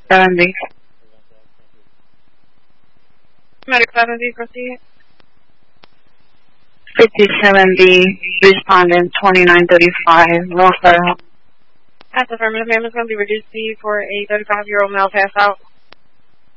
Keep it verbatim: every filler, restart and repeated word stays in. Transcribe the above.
seven B. Medic seven B, proceed. fifty-seven B, respondent twenty-nine thirty-five, welfare. That's affirmative, ma'am. It's going to be reduced fee for a thirty-five-year-old male pass out.